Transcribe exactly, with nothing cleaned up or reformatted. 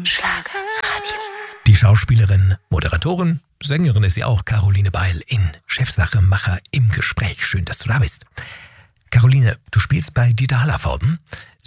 Schlagerradio. Die Schauspielerin, Moderatorin, Sängerin ist sie auch, Caroline Beil in Chefsache Macher im Gespräch. Schön, dass du da bist. Caroline, du spielst bei Dieter Hallervorden.